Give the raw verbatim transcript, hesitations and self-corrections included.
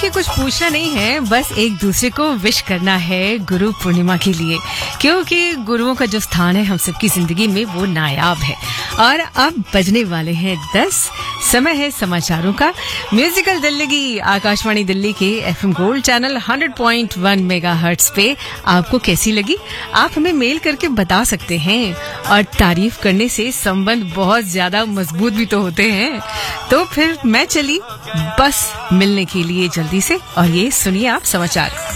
देखिए, कुछ पूछना नहीं है, बस एक दूसरे को विश करना है गुरु पूर्णिमा के लिए, क्योंकि गुरुओं का जो स्थान है हम सबकी जिंदगी में वो नायाब है। और अब बजने वाले हैं दस, समय है समाचारों का। म्यूजिकल दिल्ली, आकाशवाणी दिल्ली के FM gold channel hundred point one megahertz पे आपको कैसी लगी आप हमें मेल करके बता सकते हैं। और तारीफ करने से संबंध बहुत ज्यादा मजबूत भी तो होते हैं। तो फिर मैं चली बस मिलने के लिए जल्दी से, और ये सुनिए आप समाचार।